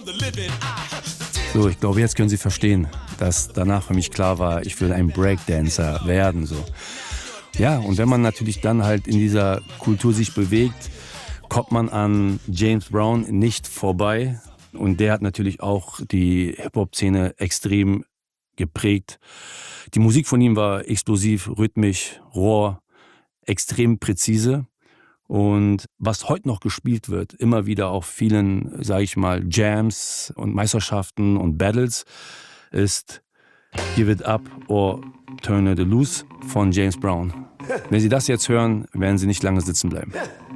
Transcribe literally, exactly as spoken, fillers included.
So, ich glaube, jetzt können Sie verstehen, dass danach für mich klar war, ich will ein Breakdancer werden. So. Ja, und wenn man natürlich dann halt in dieser Kultur sich bewegt, kommt man an James Brown nicht vorbei. Und der hat natürlich auch die Hip-Hop-Szene extrem geprägt. Die Musik von ihm war explosiv, rhythmisch, roh, extrem präzise. Und was heute noch gespielt wird, immer wieder auf vielen, sage ich mal, Jams und Meisterschaften und Battles, ist Give It Up or Turn It Loose von James Brown. Wenn Sie das jetzt hören, werden Sie nicht lange sitzen bleiben.